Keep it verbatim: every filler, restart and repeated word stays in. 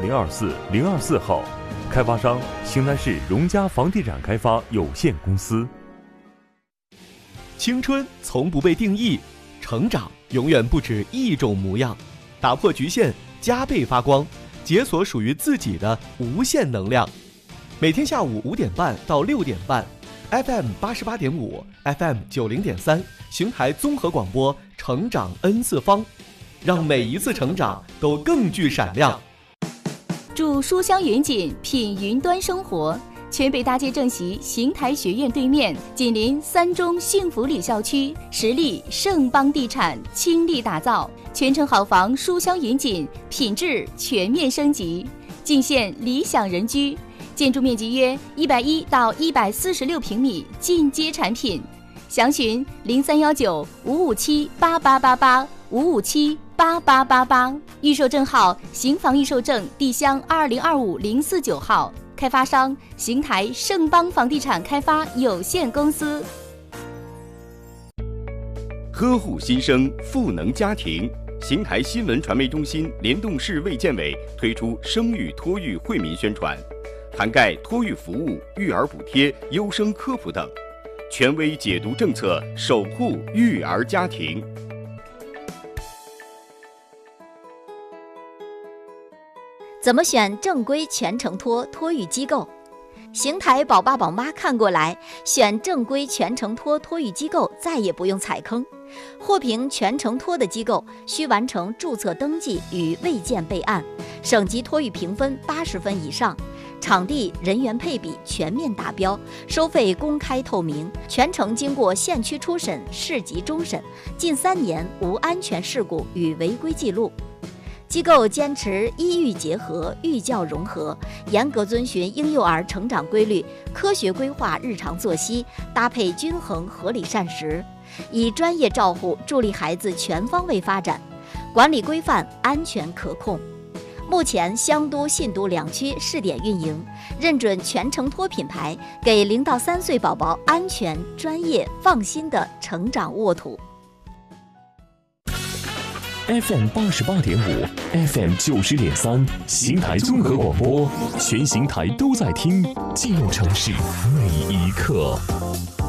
零二四零二四号，开发商邢台市荣家房地产开发有限公司。 青春从不被定义，成长永远不止一种模样。打破局限，加倍发光，解锁属于自己的无限能量。每天下午五点半到六点半 ，F M 八十八点五 ，F M 九零点三，邢台综合广播，成长 N 次方，让每一次成长都更具闪亮。 住书香云锦，品云端生活。全北大街正西邢台学院对面，紧邻三中幸福里校区，实力盛邦地产倾力打造，全城好房书香云锦，品质全面升级，尽现理想人居。建筑面积约一百一到一百四十六平米，进阶产品。详询零三幺九五五七八八八八五五七八八八八。预售证号：邢房预售证地乡二零二五零四九号。开发商：邢台盛邦房地产开发有限公司。 呵护新生，赋能家庭。邢台新闻传媒中心联动市卫健委推出生育托育惠民宣传，涵盖托育服务、育儿补贴、优生科普等，权威解读政策，守护育儿家庭。 怎么选正规全程托托育机构？邢台宝爸宝妈看过来，选正规全程托托育机构再也不用踩坑。获评全程托的机构需完成注册登记与卫健备案，省级托育评分八十分以上，场地人员配比全面达标，收费公开透明，全程经过县区初审、市级终审，近三年无安全事故与违规记录。机构坚持医育结合、育教融合，严格遵循婴幼儿成长规律，科学规划日常作息，搭配均衡合理膳食，以专业照护助力孩子全方位发展，管理规范、安全可控。目前湘都、信都两区试点运营，认准全程托品牌，给零到三岁宝宝安全、专业、放心的成长沃土。 F M 八十八点五 ，F M 九十点三，邢台综合广播，全邢台都在听，记录城市每一刻。